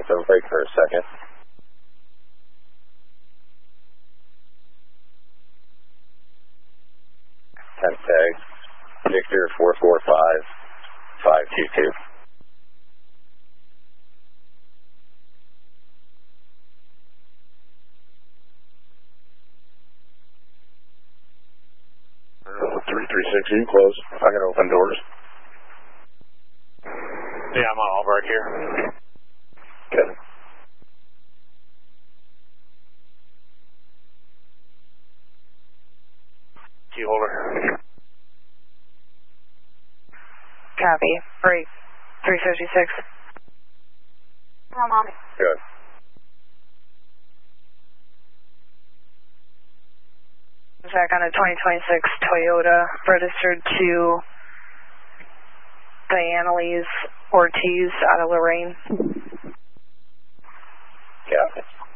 so break for a second. Temp tag, Victor 445522. You close. I can open doors. Yeah, I'm on all right here. Okay. Key holder. Copy. Break. 356. Come on. Good. Back on a 2026 Toyota, registered to Dianelise Ortiz out of Lorraine. Yeah.